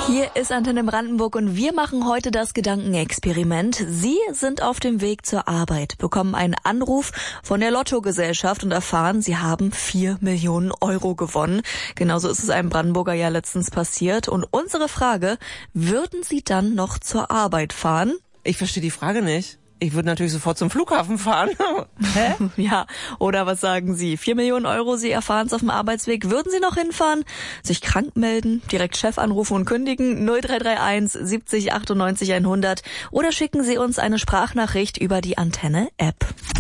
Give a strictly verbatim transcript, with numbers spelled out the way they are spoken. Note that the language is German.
Hier ist Antenne Brandenburg und wir machen heute das Gedankenexperiment. Sie sind auf dem Weg zur Arbeit, bekommen einen Anruf von der Lottogesellschaft und erfahren, Sie haben vier Millionen Euro gewonnen. Genauso ist es einem Brandenburger ja letztens passiert. Und unsere Frage, würden Sie dann noch zur Arbeit fahren? Ich verstehe die Frage nicht. Ich würde natürlich sofort zum Flughafen fahren. Hä? Ja, oder was sagen Sie? Vier Millionen Euro, Sie erfahren es auf dem Arbeitsweg. Würden Sie noch hinfahren? Sich krank melden, direkt Chef anrufen und kündigen? null drei drei eins siebzig achtundneunzig hundert oder schicken Sie uns eine Sprachnachricht über die Antenne-App.